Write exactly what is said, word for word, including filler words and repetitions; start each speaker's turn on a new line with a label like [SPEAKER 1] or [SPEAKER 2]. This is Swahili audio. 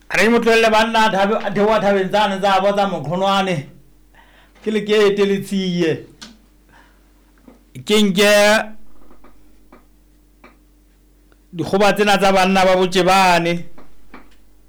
[SPEAKER 1] re mo tlwelle banna thabe thewa thabeng tsane tsa bo tsa mokhonwane ke le ke eteletsiye ke nke dikgoba tsena tsa banna ba botse bane